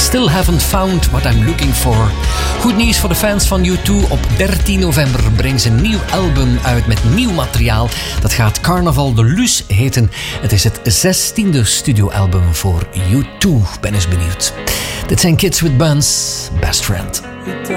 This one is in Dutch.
Still Haven't Found What I'm Looking For. Goed nieuws voor de fans van U2. Op 13 november brengen ze een nieuw album uit met nieuw materiaal. Dat gaat Carnaval de Luz heten. Het is het 16e studioalbum voor U2. Ben eens benieuwd. Dit zijn Kids with Buns, Best Friend.